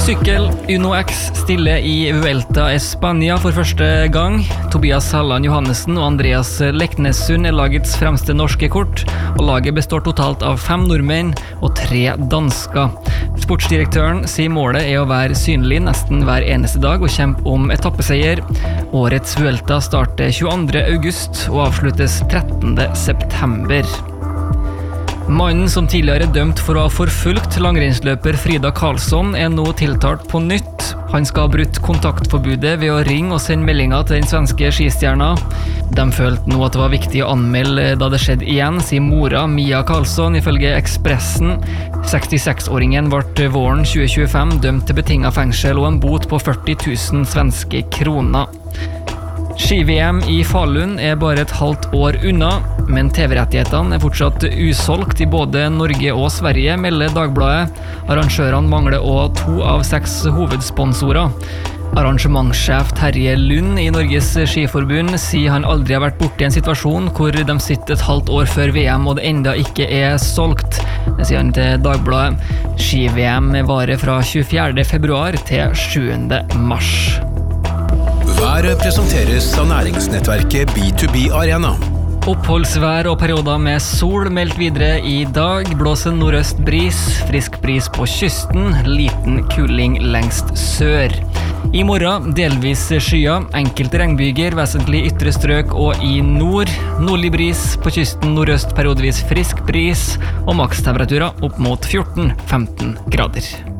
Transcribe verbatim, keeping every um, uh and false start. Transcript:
Sykkel, Uno X stiller i Vuelta España for første gang. Tobias Halland Johannessen og Andreas Leknessund er lagets fremste norske kort, og laget består totalt av fem nordmenn og tre dansker. Sportsdirektøren sier målet er å være synlig nesten hver eneste dag og kjempe om etappeseier. Årets Vuelta starter tjueandre august og avsluttes trettende september. Mannen som tidligere er dømt for å ha forfulgt langrennsløper Frida Karlsson er nå tiltalt på nytt. Han skal ha brutt kontaktforbudet ved å ringe og sende meldinger til den svenske skistjerna. De følte nå at det var viktig å anmelde da det skjedde igjen, sier mora Mia Karlsson ifølge Expressen. sekstiseks-åringen ble våren tjue tjuefem dømt til betinget fengsel og en bot på førti tusen svenske kroner. Ski-V M i Falun er bare et halvt år unna, men T V-rettighetene er fortsatt usolgt i både Norge og Sverige, melder Dagbladet. Arrangørene mangler også to av seks hovedsponsorer. Arrangementssjef Terje Lund i Norges Skiforbund sier han aldri har vært borte i en situasjon hvor de sitter et halvt år før V M og det enda ikke er solgt. Det sier han til Dagbladet. Ski-V M varer fra tjuefjerde februar til sjuende mars. Været presenteres av næringsnettverket B to B Arena. Oppholdsvær og perioder med sol meldt videre i dag. Blåser nordøst bris, frisk bris på kysten, liten kuling lengst sør. I morgen delvis skyer, enkelte regnbyger, vesentlig ytre strøk og i nord. Nordlig bris på kysten, nordøst periodevis frisk bris og makstemperaturer opp mot fjorten til femten grader.